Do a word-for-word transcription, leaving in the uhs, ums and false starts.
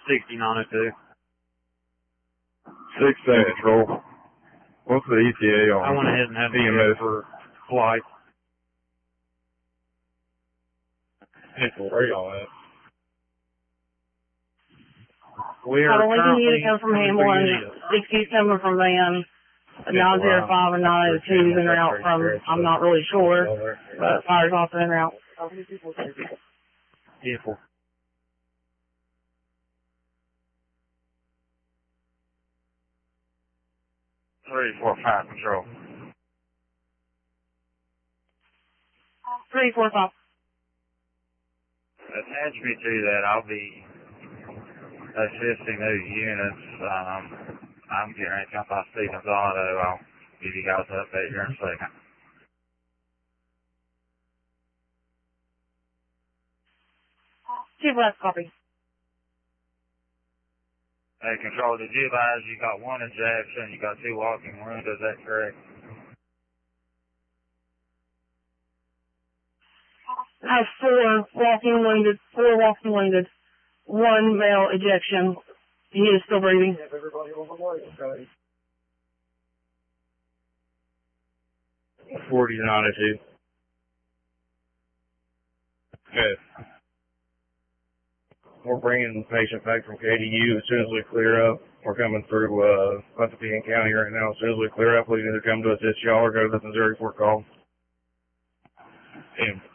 sixty nine oh two. six seven control. What's the E T A on? I went ahead and had E M S for flight. Where y'all at? We are Hold on, we can currently use him from Hamlin, sixty coming from Van, nine zero five and nine oh two en route from, I'm not really sure, but fire's also en route. Beautiful. Three, four, five, control. Three, four, five. Attach me to that. I'll be assisting those units. Um, I'm getting ready to jump off Stevens Auto. I'll give you guys an update here in a second. Chief West, copy. Hey, Control, did you advise you got one ejection, you got two walking wounds, is that correct? I have four walking wounded, four walking wounded, one male ejection. He is still breathing. forty nine oh two. Good. We're bringing the patient back from K D U as soon as we clear up. We're coming through uh, Buntapine County right now. As soon as we clear up, we can either come to assist y'all or go to the Missouri Fort Call. And